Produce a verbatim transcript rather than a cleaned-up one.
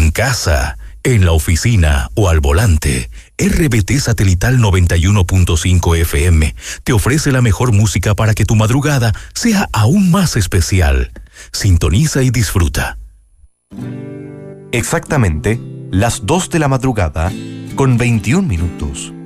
En casa, en la oficina o al volante, R B T Satelital noventa y uno punto cinco F M te ofrece la mejor música para que tu madrugada sea aún más especial. Sintoniza y disfruta. Exactamente las dos de la madrugada con veintiún minutos.